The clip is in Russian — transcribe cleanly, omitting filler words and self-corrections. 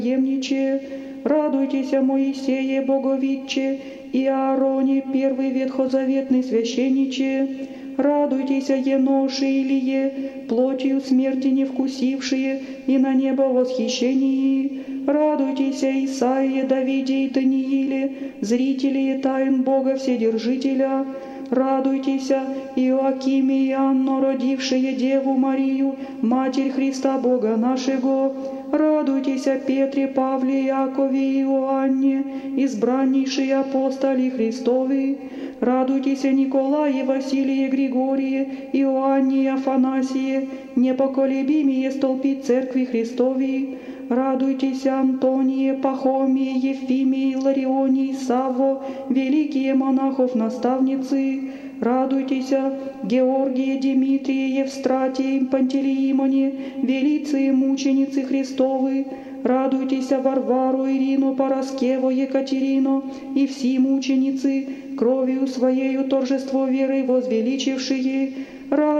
Емниче, радуйтесь, Моисее, Боговидче, и Аароне, первый ветхозаветный священниче, радуйтесь, Еноше Илие, плотью смерти не вкусившие, и на небо восхищении, радуйтесь, Исаие, Давиде и Данииле, зрители тайн Бога Вседержителя, радуйтесь, Иоакиме и Анно, родившие Деву Марию, Матерь Христа Бога нашего, радуйтесь, Петре, Павле, Якове и Иоанне, избраннейшие апостоли Христовы, радуйтесь, Николае, Василии, Григории, Иоанне и Афанасии, непоколебимые столпы Церкви Христовой, радуйтесь, Антоние, Пахомие, Ефимии, Ларионии, Савво, великие монахов-наставницы, радуйтесь, Георгие, Дмитрие, Евстратие, Пантелеимоне, велицы мученицы Христовы, радуйтесь, Варвару, Ирину, Параскеву, Екатерину и все мученицы, кровью своею торжество веры возвеличившие,